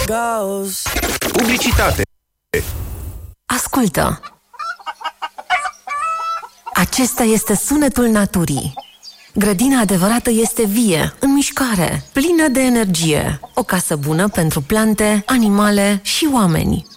Publicitate. Ascultă! Acesta este sunetul naturii. Grădina adevărată este vie, în mișcare, plină de energie. O casă bună pentru plante, animale și oameni.